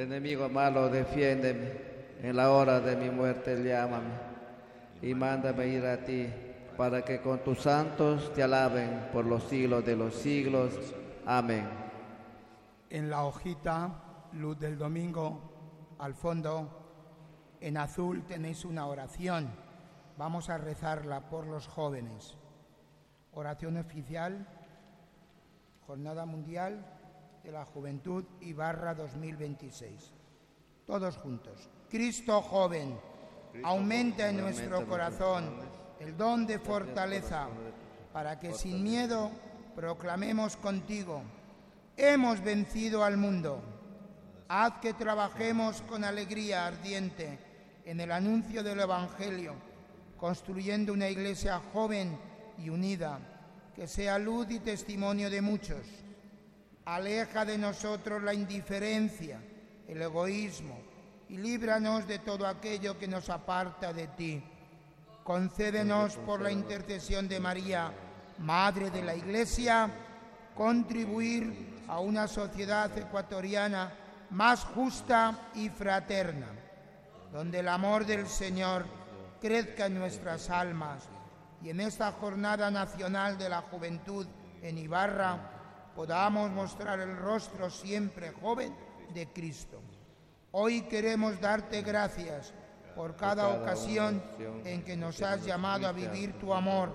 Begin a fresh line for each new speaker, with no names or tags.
enemigo malo defiéndeme, en la hora de mi muerte llámame, y mándame ir a ti, para que con tus santos te alaben por los siglos de los siglos. Amén.
En la hojita, luz del domingo, al fondo, en azul tenéis una oración. Vamos a rezarla por los jóvenes. Oración oficial, Jornada Mundial de la Juventud Ibarra 2026. Todos juntos. Cristo joven, aumenta en nuestro corazón el don de fortaleza, para que sin miedo proclamemos contigo: hemos vencido al mundo. Haz que trabajemos con alegría ardiente en el anuncio del Evangelio, construyendo una iglesia joven y unida, que sea luz y testimonio de muchos. Aleja de nosotros la indiferencia, el egoísmo, y líbranos de todo aquello que nos aparta de ti. Concédenos, por la intercesión de María, Madre de la Iglesia, contribuir a una sociedad ecuatoriana más justa y fraterna, donde el amor del Señor crezca en nuestras almas, y en esta Jornada Nacional de la Juventud en Ibarra podamos mostrar el rostro siempre joven de Cristo. Hoy queremos darte gracias por cada ocasión en que nos has llamado a vivir tu amor